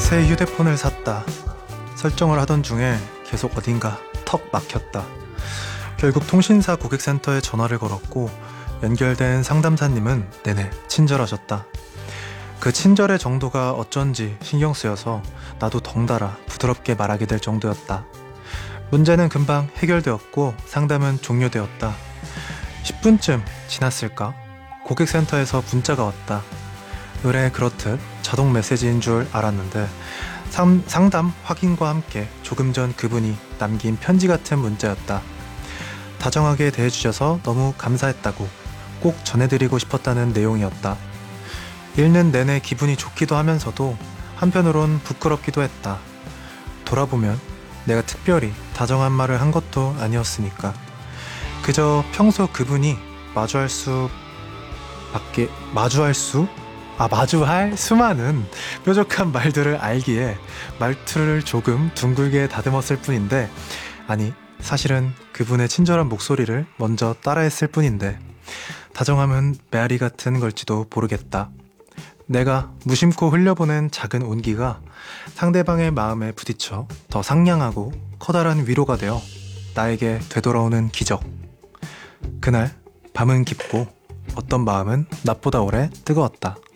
새 휴대폰을 샀다. 설정을 하던 중에 계속 어딘가 턱 막혔다. 결국 통신사 고객센터에 전화를 걸었고 연결된 상담사님은 내내 친절하셨다. 그 친절의 정도가 어쩐지 신경 쓰여서 나도 덩달아 부드럽게 말하게 될 정도였다. 문제는 금방 해결되었고 상담은 종료되었다. 10분쯤 지났을까? 고객센터에서 문자가 왔다. 의뢰 그렇듯 자동 메시지인 줄 알았는데 상담 확인과 함께 조금 전 그분이 남긴 편지 같은 문자였다. 다정하게 대해주셔서 너무 감사했다고 꼭 전해드리고 싶었다는 내용이었다. 읽는 내내 기분이 좋기도 하면서도 한편으론 부끄럽기도 했다. 돌아보면 내가 특별히 다정한 말을 한 것도 아니었으니까. 그저 평소 그분이 마주할 수많은 뾰족한 말들을 알기에 말투를 조금 둥글게 다듬었을 뿐인데, 아니 사실은 그분의 친절한 목소리를 먼저 따라했을 뿐인데 다정함은 메아리 같은 걸지도 모르겠다. 내가 무심코 흘려보낸 작은 온기가 상대방의 마음에 부딪혀 더 상냥하고 커다란 위로가 되어 나에게 되돌아오는 기적. 그날 밤은 깊고 어떤 마음은 낮보다 오래 뜨거웠다.